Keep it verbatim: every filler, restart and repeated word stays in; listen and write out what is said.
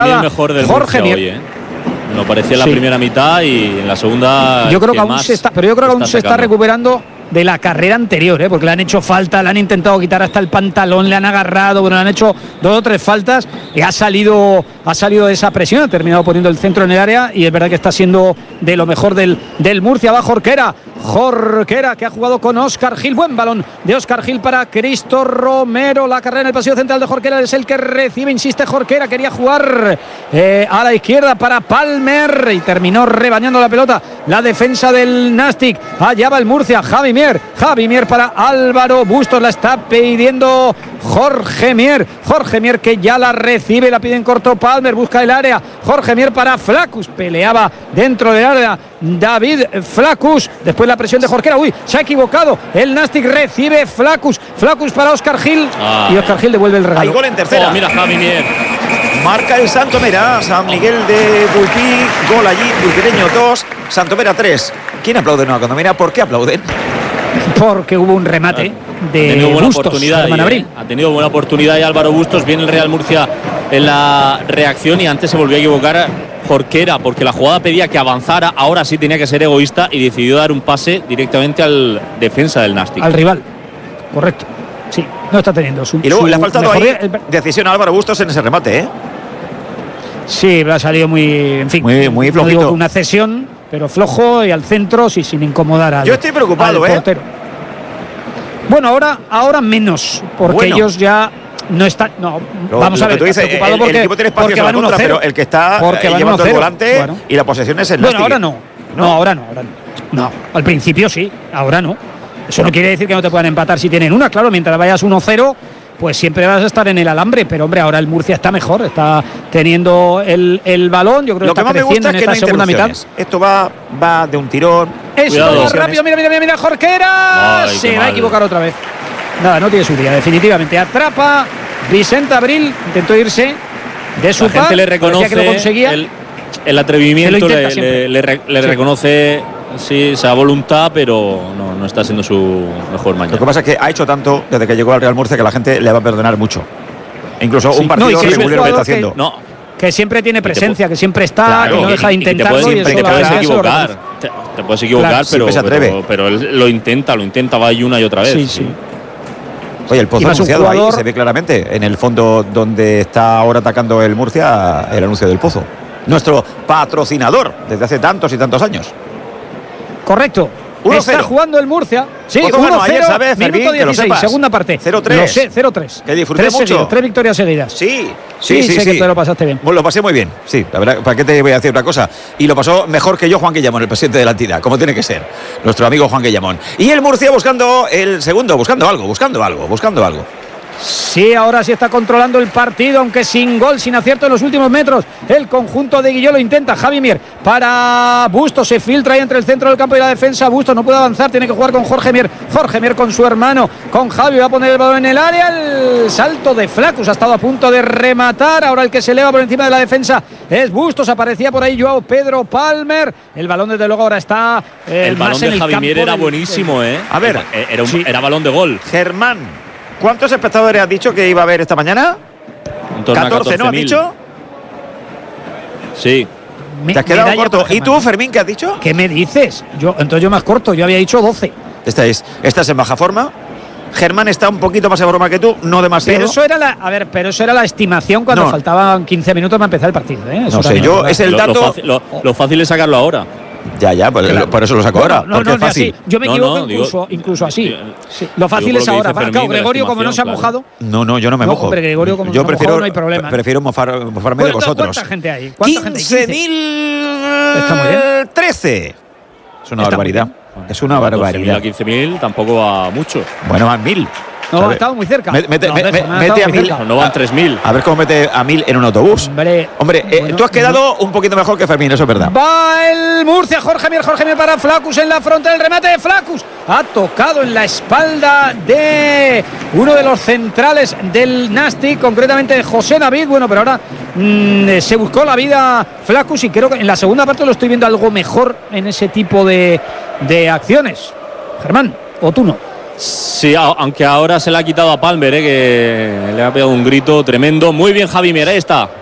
el mejor del Jorge Murcia hoy, ¿eh? Lo parecía en la sí. primera mitad y en la segunda. Yo creo que aún se está, pero yo creo que aún se está recuperando de la carrera anterior, ¿eh? Porque le han hecho falta, le han intentado quitar hasta el pantalón, le han agarrado, bueno, le han hecho dos o tres faltas y ha salido, ha salido de esa presión, ha terminado poniendo el centro en el área y es verdad que está siendo de lo mejor del, del Murcia. Va Jorquera, Jorquera que ha jugado con Óscar Gil, buen balón de Óscar Gil para Cristo Romero, la carrera en el pasillo central de Jorquera es el que recibe, insiste Jorquera, quería jugar eh, a la izquierda para Palmer y terminó rebañando la pelota, la defensa del Nastic, allá va el Murcia, Javi Mier, Javi Mier para Álvaro Bustos, la está pidiendo Jorge Mier, Jorge Mier que ya la recibe, la pide en corto Palmer, busca el área, Jorge Mier para Flacus, peleaba dentro del área David Flacus, después la presión de Jorquera, uy, se ha equivocado, el Nastic recibe Flacus, Flacus para Óscar Gil ah. y Óscar Gil devuelve el regalo. Hay gol en tercera. Oh, mira Javi Mier. Marca el Santomera, San Miguel de Bulpí, gol allí, Bulpireño dos, Santomera tres. ¿Quién aplaude Nueva Condomina? ¿Por qué aplauden? Porque hubo un remate de ha tenido buena Bustos, oportunidad ahí, Abril. ¿eh? Ha tenido buena oportunidad y Álvaro Bustos, viene el Real Murcia en la reacción y antes se volvió a equivocar Jorquera porque la jugada pedía que avanzara, ahora sí tenía que ser egoísta y decidió dar un pase directamente al defensa del Nastic. Al rival, correcto. Sí, no está teniendo su. Y luego su le ha faltado ahí el... decisión a Álvaro Bustos en ese remate, ¿eh? Sí, ha salido muy, en fin, muy, muy flojito. No digo que una cesión, pero flojo y al centro, sí, sin incomodar al, Yo estoy preocupado, al ¿eh? portero. Bueno, ahora, ahora menos, porque bueno. ellos ya no están. No, lo, vamos lo a ver. Tú dices, preocupado el, porque, el equipo tiene espacio porque van contra, uno cero, pero el que está porque eh, llevando el volante bueno. y la posesión es el Bueno, Nastic. ahora no. no. No, ahora no, ahora no. No, al principio sí, ahora no. Eso no quiere decir que no te puedan empatar si tienen una, claro, mientras vayas uno cero. Pues siempre vas a estar en el alambre, pero hombre, ahora el Murcia está mejor, está teniendo el, el balón, yo creo Lo que, que está creciendo en es que esta no segunda mitad. Esto va, va de un tirón. Esto va rápido, mira, mira, mira, mira, Jorquera, Ay, se va mal. a equivocar otra vez. Nada, no tiene subida, definitivamente. Atrapa Vicente Abril, intentó irse de su La gente par, le reconoce que lo conseguía. El, el atrevimiento, le, le, le, le, le sí. reconoce sí, esa voluntad, pero no, no está siendo su mejor mañana. Lo que pasa es que ha hecho tanto desde que llegó al Real Murcia que la gente le va a perdonar mucho. E incluso sí. un partido no, regular que está haciendo. Que, no. que siempre tiene presencia, que siempre está, claro, que no deja de intentarlo. Y te puedes, y eso te puedes la equivocar, te, te puedes equivocar, claro, pero, pero, pero él lo intenta, lo intenta, va y una y otra vez. Sí, sí. Oye, el Pozo anunciado jugador... ahí se ve claramente en el fondo donde está ahora atacando el Murcia, el anuncio del Pozo. Nuestro patrocinador desde hace tantos y tantos años. Correcto. uno Está cero. Jugando el Murcia. Sí, uno cero, sabes, minuto dieciséis, segunda parte. cero tres. Lo sé, cero tres. Que disfruté tres mucho. Seguidos, tres victorias seguidas. Sí, sí, sí. sí, sé sí. que te lo pasaste bien. Bueno, lo pasé muy bien, sí. La verdad, ¿para qué te voy a decir otra cosa? Y lo pasó mejor que yo Juan Guillamón, el presidente de la entidad, como tiene que ser. Nuestro amigo Juan Guillamón. Y el Murcia buscando el segundo, buscando algo, buscando algo, buscando algo. Sí, ahora sí está controlando el partido, aunque sin gol, sin acierto en los últimos metros. El conjunto de Guilló lo intenta. Javi Mier para Bustos, se filtra ahí entre el centro del campo y la defensa. Bustos no puede avanzar, tiene que jugar con Jorge Mier. Jorge Mier con su hermano, con Javi, va a poner el balón en el área. El salto de Flacus ha estado a punto de rematar. Ahora el que se eleva por encima de la defensa es Bustos. Aparecía por ahí Joao Pedro Palmer. El balón desde luego ahora está eh, el balón más de en el Javi Mier era del, buenísimo, ¿eh? A ver, era, era, un, sí. era balón de gol. Germán, ¿cuántos espectadores has dicho que iba a haber esta mañana? En torno catorce, a ¿no has dicho? Sí. Me, te has quedado corto. ¿Y tú, Fermín, qué has dicho? ¿Qué me dices? Yo, entonces yo más corto, yo había dicho doce. Estáis, estás en baja forma. Germán está un poquito más en forma que tú, no demasiado. Pero eso era la, a ver, pero eso era la estimación cuando no. faltaban quince minutos para empezar el partido, ¿eh? Eso no sé, yo es el dato. Lo, lo, fácil, lo, lo fácil es sacarlo ahora. Ya, ya, por, claro. por eso lo saco no, ahora. No, porque no, es fácil. Así. Yo me equivoco no, no, incluso, digo, incluso así. Digo, sí. Lo fácil es ahora. Para claro, Gregorio, como no se ha mojado. No, no, yo no me no, mojo. Hombre, Gregorio, como yo no prefiero, mojado, no hay problema. Prefiero mofar, mofarme bueno, de vosotros. ¿Cuánta gente hay? ¿Cuánta quince mil trece. Es una Está barbaridad. Es una barbaridad. quince mil tampoco va mucho. Bueno, van mil. No, ha estado muy cerca. Mete, mete, no, me, dejo, mete a mil. No, no van tres mil. A ver cómo mete a mil en un autobús. Hombre, Hombre eh, bueno, tú has quedado no. un poquito mejor que Fermín, eso es verdad. Va el Murcia, Jorge Mier, Jorge Mier para Flacus en la frontal, el remate de Flacus. Ha tocado en la espalda de uno de los centrales del Nastic, concretamente de José David. Bueno, pero ahora mmm, se buscó la vida Flacus y creo que en la segunda parte lo estoy viendo algo mejor en ese tipo de, de acciones. Germán, o tú no. Sí, aunque ahora se le ha quitado a Palmer, ¿eh? Que le ha pegado un grito tremendo. Muy bien, Javi Mier, ahí está.